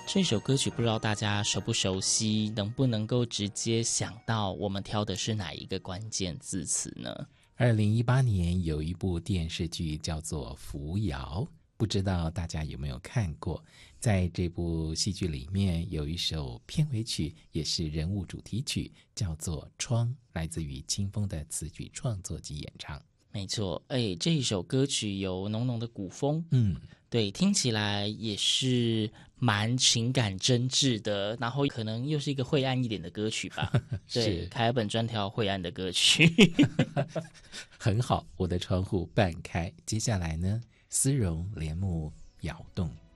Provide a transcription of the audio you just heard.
这首歌曲不知道大家熟不熟悉，能不能够直接想到我们挑的是哪一个关键字词呢 ？2018年有一部电视剧叫做《扶摇》，不知道大家有没有看过。在这部戏剧里面有一首片尾曲，也是人物主题曲，叫做《窗》，来自于清风的词曲创作及演唱。 没错，这一首歌曲有浓浓的古风，对，听起来也是蛮情感真挚的，然后可能又是一个晦暗一点的歌曲吧。对，凯尔本专挑晦暗的歌曲。 很好，我的窗户半开。接下来呢，丝绒帘幕摇动。